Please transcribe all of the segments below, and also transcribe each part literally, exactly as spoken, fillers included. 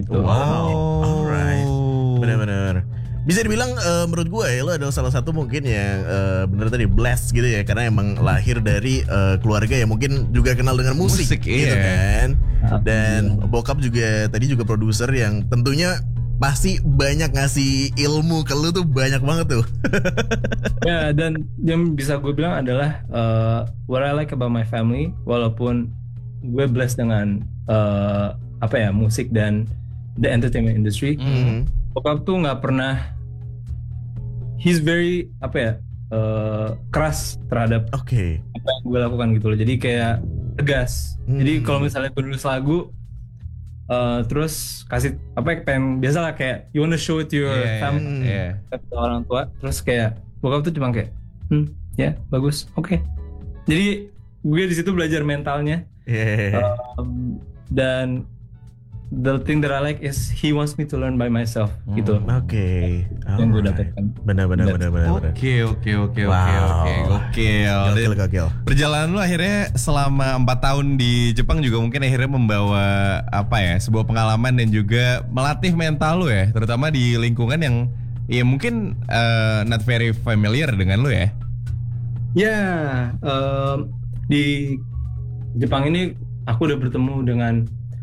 gitu. Wow, Oh. alright, benar-benar. Bisa dibilang uh, menurut gue ya, lo adalah salah satu mungkin yang uh, bener tadi blessed gitu ya, karena emang lahir dari uh, keluarga yang mungkin juga kenal dengan musik, Musik, gitu iya. kan. Dan bokap juga tadi juga produser yang tentunya pasti banyak ngasih ilmu ke lu tuh, banyak banget tuh. Ya, dan yang bisa gue bilang adalah uh, what I like about my family, walaupun gue blessed dengan uh, apa ya, musik dan the entertainment industry. Mhm. Bokap tuh nggak pernah, he's very apa ya, uh, keras terhadap Oke. apa yang gue lakukan gitu loh. Jadi kayak tegas. Hmm. Jadi kalau misalnya gue nulis lagu, uh, terus kasih apa ya, pengen biasalah kayak you wanna show it to your Iya, family, iya. ke orang tua. Terus kayak bokap tuh cuma kayak, hmm, ya bagus, oke. Jadi gue di situ belajar mentalnya. Yeah. Um, dan the thing that I like is he wants me to learn by myself gitu. Oke. Yang gue Alright. dapatkan. Benar-benar That's- benar-benar. benar. Oke oke oke oke Wow. oke gokil. Gokil Dan gokil. perjalanan lu akhirnya selama empat tahun di Jepang juga mungkin akhirnya membawa apa ya, sebuah pengalaman dan juga melatih mental lu ya, terutama di lingkungan yang ya mungkin uh, not very familiar dengan lu ya. Ya, um, di Jepang ini aku udah bertemu dengan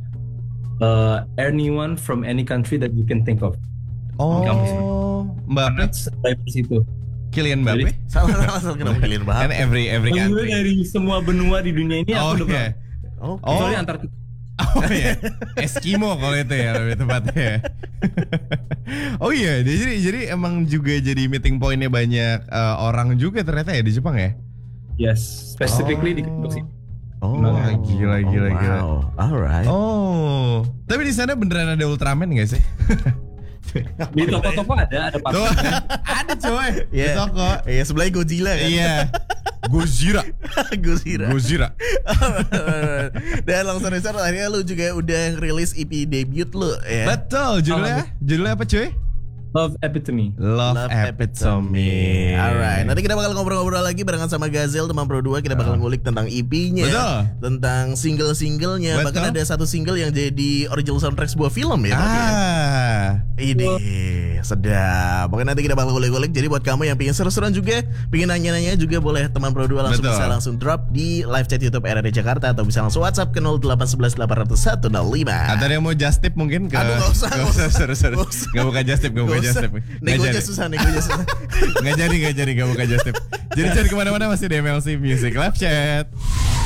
uh, anyone from any country that you can think of. Oh, Kampus. Mbappe, That's diverse itu. Kylian Mbappe. Salah salah kenapa kalian bahas? Kan every every Maksud gue country. dari semua benua di dunia ini Oh aku udah iya. pernah. Oke. Oh. Kecuali Antartika. Oh iya, Eskimo kalau itu ya lebih tepatnya. ya. Oh iya, jadi jadi emang juga jadi meeting pointnya banyak uh, orang juga ternyata ya di Jepang ya. Yes, specifically di kampus ini. Oh, Gimana? Gila, gila, oh, gila. wow. Alright. Oh, tapi di sana beneran ada Ultraman nggak sih? Di toko-toko ada, ada Tuh, patung. ada coy di Iya. toko. Iya, sebelahnya Godzilla kan. Iya, Gojira, Godzilla. Gojira. Dan langsung besar akhirnya lu juga udah rilis E P debut lu ya. Betul, judulnya, judulnya apa cuy? Love Epitome. Love, Love Epitome. Alright, nanti kita bakal ngobrol-ngobrol lagi barengan sama Gazel teman Pro dua. Kita bakal ngulik tentang E P-nya, Betul. tentang single-singlenya. Betul. Bahkan ada satu single yang jadi original soundtrack sebuah film ya. tapi ya. Ah, Ini sedap. Pokoknya nanti kita bakal ngulik-ngulik. Jadi buat kamu yang pengen seru-seruan juga, pengen nanya-nanya juga, boleh teman Pro dua langsung Betul. bisa langsung drop di live chat YouTube R R D Jakarta, atau bisa langsung WhatsApp ke nol delapan satu satu delapan nol satu nol lima. atau dia mau just tip mungkin ke? Aduh, nggak usah, Nggak nggak usah, usah. seru seru. Nggak usah. Nggak buka just tip, nggak buka Nggak just usah. tip. Nggak Negonya jadi. susah, negonya susah. Nggak jadi, nggak jadi, nggak buka just tip. Jadi cari kemana-mana masih di M L C Music Live Chat.